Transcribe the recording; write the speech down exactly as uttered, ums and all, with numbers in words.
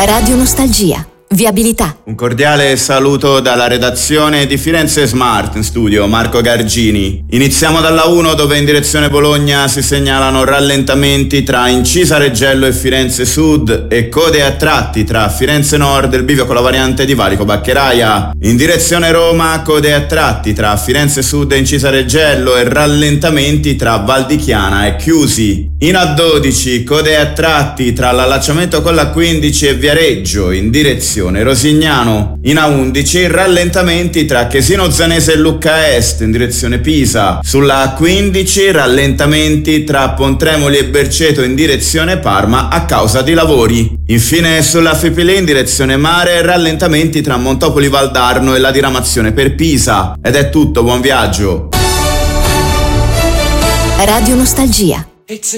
Radio Nostalgia. Viabilità. Un cordiale saluto dalla redazione di Firenze Smart in studio, Marco Gargini. Iniziamo dalla uno, dove in direzione Bologna si segnalano rallentamenti tra Incisa Reggello e Firenze Sud e code a tratti tra Firenze Nord e il bivio con la variante di Valico Baccheraia. In direzione Roma, code a tratti tra Firenze Sud e Incisa Reggello e rallentamenti tra Val di Chiana e Chiusi. In A dodici, code a tratti tra l'allacciamento con la quindici e Viareggio in direzione Rosignano. In A undici, rallentamenti tra Chesino Zanese e Lucca Est in direzione Pisa. Sulla A quindici, rallentamenti tra Pontremoli e Berceto in direzione Parma a causa di lavori. Infine sulla Fipili in direzione mare, rallentamenti tra Montopoli Valdarno e la diramazione per Pisa. Ed è tutto, buon viaggio. Radio Nostalgia.